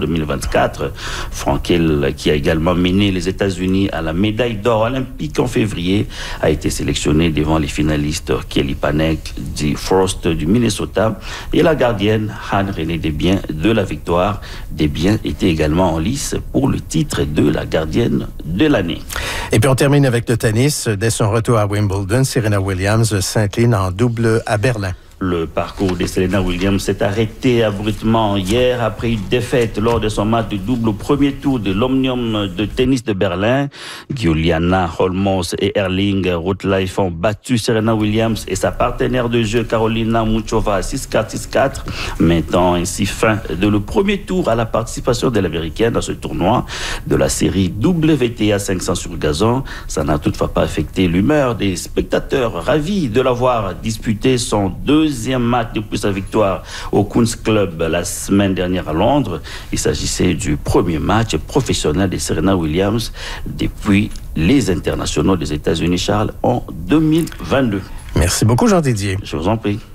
2024. Frankel, qui a également mené les États-Unis à la médaille d'or olympique en février, a été sélectionné devant les finalistes Kelly Panek, Dee Frost du Minnesota et la gardienne Anne-Renée Desbiens de la Victoire. Desbiens était également en lice pour le titre de la gardienne de l'année. Et puis on termine avec le tennis. Dès son retour à Wimbledon, Serena Williams s'incline en double à Berlin. Le parcours de Serena Williams s'est arrêté abruptement hier après une défaite lors de son match de double au premier tour de l'Omnium de tennis de Berlin. Giuliana Holmos et Erling Rotleif ont battu Serena Williams et sa partenaire de jeu Karolina Muchova 6-4, 6-4, mettant ainsi fin de le premier tour à la participation de l'Américaine dans ce tournoi de la série WTA 500 sur gazon. Ça n'a toutefois pas affecté l'humeur des spectateurs ravis de l'avoir disputé son deuxième match depuis sa victoire au Queen's Club la semaine dernière à Londres. Il s'agissait du premier match professionnel de Serena Williams depuis les internationaux des États-Unis, Charles, en 2022. Merci beaucoup, Jean Didier. Je vous en prie.